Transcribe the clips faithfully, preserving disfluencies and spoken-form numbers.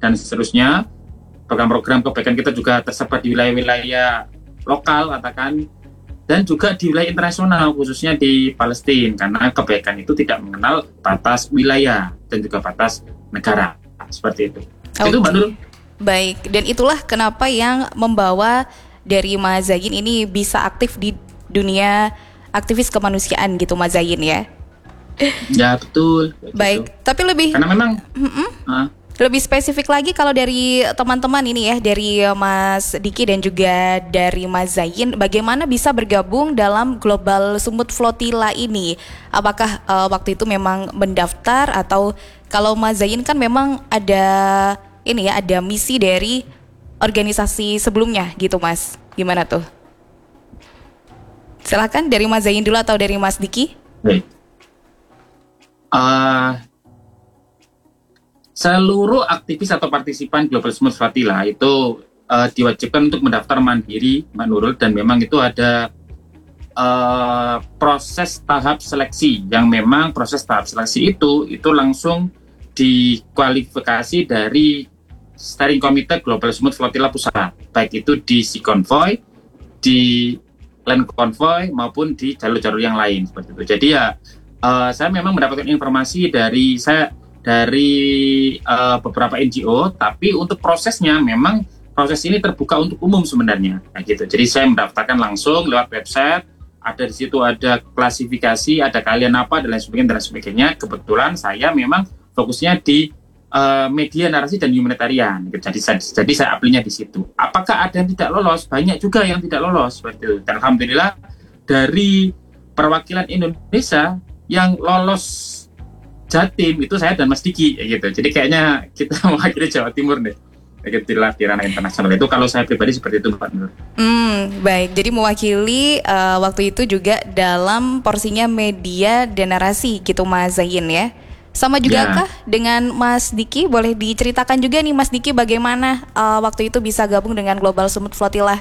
dan seterusnya. Program-program kebaikan kita juga tersebar di wilayah-wilayah lokal, katakan, dan juga di wilayah internasional, khususnya di Palestina, karena kebaikan itu tidak mengenal batas wilayah dan juga batas negara, seperti itu. Okay. Itu Mbak Nurul. Baik, dan itulah kenapa yang membawa dari Mas Zain ini bisa aktif di dunia aktivis kemanusiaan gitu, Mas Zain ya? Ya betul. Baik, gitu. Tapi lebih karena memang uh, lebih spesifik lagi kalau dari teman-teman ini ya, dari Mas Diki dan juga dari Mas Zain, bagaimana bisa bergabung dalam Global Sumut Flotilla ini? Apakah uh, waktu itu memang mendaftar, atau kalau Mas Zain kan memang ada ini ya, ada misi dari organisasi sebelumnya gitu, Mas? Gimana tuh? Silakan dari Mas Zain dulu atau dari Mas Diki? Baik. Uh, seluruh aktivis atau partisipan Global Sumut Flotilla itu uh, diwajibkan untuk mendaftar mandiri, Mbak Nurul, dan memang itu ada uh, proses tahap seleksi yang memang proses tahap seleksi itu itu langsung dikualifikasi dari Steering Committee Global Sumut Flotilla Pusat, baik itu di Sea Convoy, di Land Convoy maupun di jalur-jalur yang lain seperti itu. Jadi ya uh, saya memang mendapatkan informasi dari saya dari uh, beberapa N G O, tapi untuk prosesnya memang proses ini terbuka untuk umum sebenarnya, nah, gitu. Jadi saya mendaftarkan langsung lewat website, ada di situ ada klasifikasi, ada kalian apa dan lain sebagainya dan lain sebagainya. Kebetulan saya memang fokusnya di uh, media narasi dan humanitarian, gitu. Jadi saya, jadi saya apply-nya di situ. Apakah ada yang tidak lolos? Banyak juga yang tidak lolos seperti itu. Dan alhamdulillah dari perwakilan Indonesia yang lolos Jatim itu saya dan Mas Diki ya gitu. Jadi kayaknya kita mewakili Jawa Timur deh. Gitu, di ranah internasional itu kalau saya pribadi seperti itu, Pak Nur. Hmm, baik. Jadi mewakili uh, waktu itu juga dalam porsinya media dan narasi gitu, Mas Zain ya. Sama juga ya. kah dengan Mas Diki? Boleh diceritakan juga nih Mas Diki bagaimana uh, waktu itu bisa gabung dengan Global Sumut Flotilla?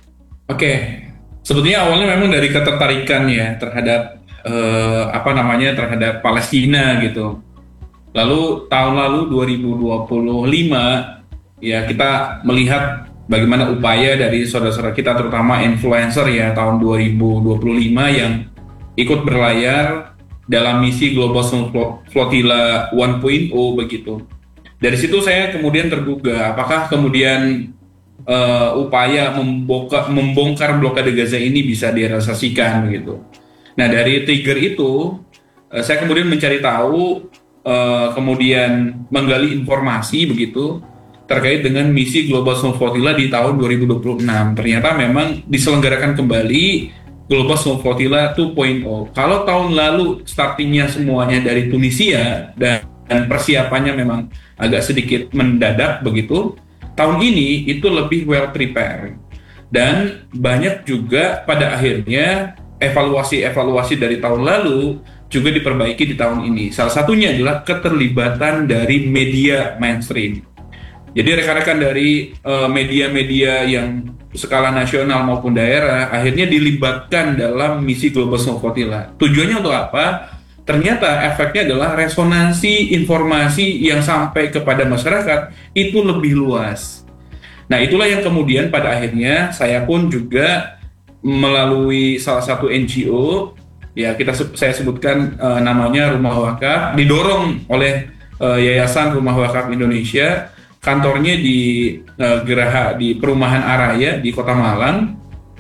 Oke. Sebetulnya awalnya memang dari ketertarikan ya terhadap Uh, apa namanya terhadap Palestina gitu. Lalu tahun lalu dua ribu dua puluh lima ya kita melihat bagaimana upaya dari saudara-saudara kita terutama influencer ya tahun dua ribu dua puluh lima yang ikut berlayar dalam misi Global Sumut Flotilla satu titik nol begitu. Dari situ saya kemudian tergugah apakah kemudian uh, upaya membongkar, membongkar blokade Gaza ini bisa direalisasikan begitu. Nah dari trigger itu uh, saya kemudian mencari tahu, uh, kemudian menggali informasi begitu terkait dengan misi Global Sumut Flotilla di tahun dua ribu dua puluh enam. Ternyata memang diselenggarakan kembali Global Sumut Flotilla dua titik nol. Kalau tahun lalu startingnya semuanya dari Tunisia dan, dan persiapannya memang agak sedikit mendadak begitu, tahun ini itu lebih well prepared dan banyak juga pada akhirnya evaluasi-evaluasi dari tahun lalu juga diperbaiki di tahun ini. Salah satunya adalah keterlibatan dari media mainstream. Jadi rekan-rekan dari uh, media-media yang skala nasional maupun daerah akhirnya dilibatkan dalam misi Global Sumut Flotilla. Tujuannya untuk apa? Ternyata efeknya adalah resonansi informasi yang sampai kepada masyarakat itu lebih luas. Nah itulah yang kemudian pada akhirnya saya pun juga melalui salah satu N G O, ya kita saya sebutkan uh, namanya Rumah Wakaf, didorong oleh uh, Yayasan Rumah Wakaf Indonesia, kantornya di uh, Geraha di Perumahan Araya di Kota Malang.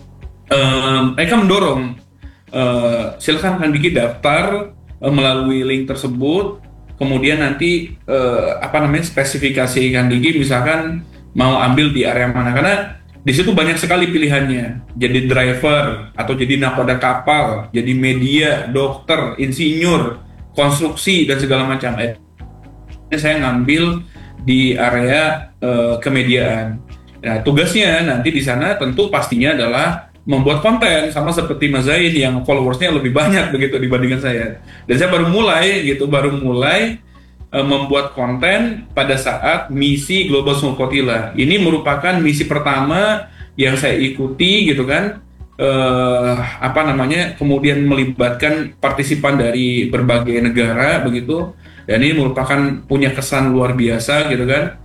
Uh, mereka mendorong, uh, silakan Kang Diki daftar uh, melalui link tersebut, kemudian nanti uh, apa namanya spesifikasi Kang Diki misalkan mau ambil di area mana, karena di situ banyak sekali pilihannya. Jadi driver atau jadi nakoda kapal, jadi media, dokter, insinyur, konstruksi dan segala macam. Eh, saya ngambil di area uh, kemediaan. Nah, tugasnya nanti di sana tentu pastinya adalah membuat konten sama seperti Mas Zain yang followersnya lebih banyak begitu dibandingkan saya. Dan saya baru mulai gitu, baru mulai membuat konten pada saat misi Global Sumut Flotilla. Ini merupakan misi pertama yang saya ikuti gitu kan, eh, apa namanya, kemudian melibatkan partisipan dari berbagai negara begitu, dan ini merupakan punya kesan luar biasa gitu kan.